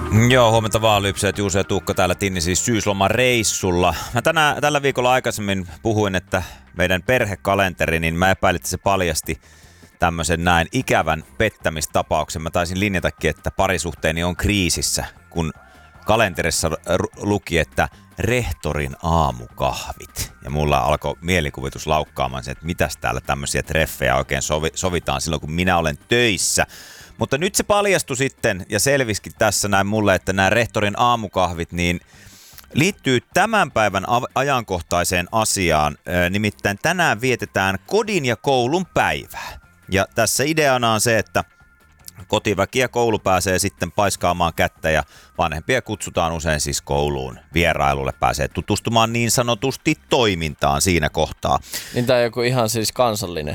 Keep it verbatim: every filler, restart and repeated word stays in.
Joo, huomenta vaan Lypseet, Juuso ja Tuukka täällä Tinni siis syyslomareissulla. Mä tänä, tällä viikolla aikaisemmin puhuin, että meidän perhekalenteri, niin mä epäilin, että se paljasti tämmöisen näin ikävän pettämistapauksen. Mä taisin linjatakin, että parisuhteeni on kriisissä, kun kalenterissa luki, että rehtorin aamukahvit. Ja mulla alkoi mielikuvitus laukkaamaan sen, että mitäs täällä tämmöisiä treffejä oikein sovi, sovitaan silloin, kun minä olen töissä. Mutta nyt se paljastui sitten ja selvisikin tässä näin mulle, että nämä rehtorin aamukahvit niin liittyy tämän päivän ajankohtaiseen asiaan. Nimittäin tänään vietetään kodin ja koulun päivää. Ja tässä ideana on se, että kotiväki ja koulu pääsee sitten paiskaamaan kättä ja vanhempia kutsutaan usein siis kouluun vierailulle. Pääsee tutustumaan niin sanotusti toimintaan siinä kohtaa. Niin tämä on joku ihan siis kansallinen